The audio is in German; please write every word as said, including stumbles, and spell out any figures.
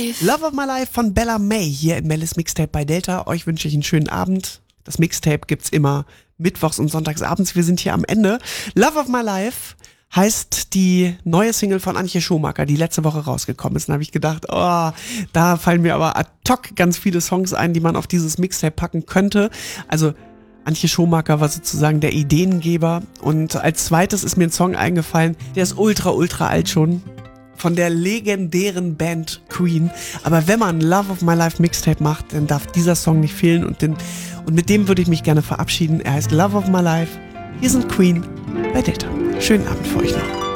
life. Love of My Life von Bella May hier in Mellis Mixtape bei Delta. Euch wünsche ich einen schönen Abend. Das Mixtape gibt's immer mittwochs und sonntags abends. Wir sind hier am Ende. Love of My Life heißt die neue Single von Antje Schumacher, die letzte Woche rausgekommen ist. Und habe ich gedacht, oh, da fallen mir aber ad hoc ganz viele Songs ein, die man auf dieses Mixtape packen könnte. Also Antje Schumacher war sozusagen der Ideengeber. Und als zweites ist mir ein Song eingefallen, der ist ultra, ultra alt schon. Von der legendären Band Queen. Aber wenn man Love of My Life Mixtape macht, dann darf dieser Song nicht fehlen. Und, den, und mit dem würde ich mich gerne verabschieden. Er heißt Love of My Life. Hier sind Queen bei Delta. Schönen Abend für euch noch.